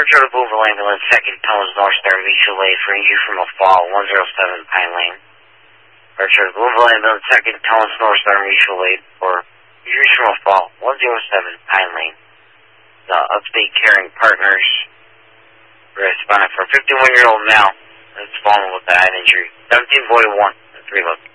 Orchard of Bouville Ambulance, 2nd Tones North Star Mutual Aid for injury from a fall, 107 Pine Lane. Orchard of Bouville Ambulance, 2nd Tones North Star Mutual Aid for injury from a fall, 107 Pine Lane. The Upstate Caring Partners responding for a 51-year-old male that's fallen with a head injury. 1741 at 3 look.